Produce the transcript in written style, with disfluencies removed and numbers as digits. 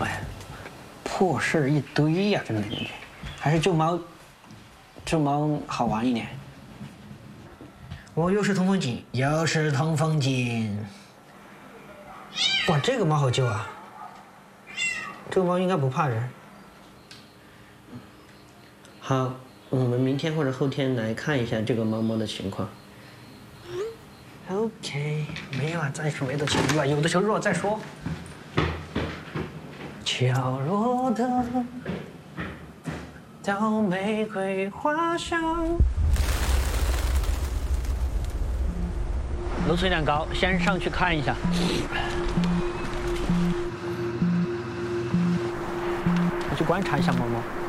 哎，破事儿一堆呀，真的，还是旧猫好玩一点。我又是通风井，又是通风井。哇，这个猫好旧啊！这个猫应该不怕人。好，我们明天或者后天来看一下这个猫猫的情况。OK， 没有啊，暂时没得情绪吧，有的时候再说。悄弱的倒玫瑰花香。楼层有点高，先上去看一下。我去观察一下猫猫。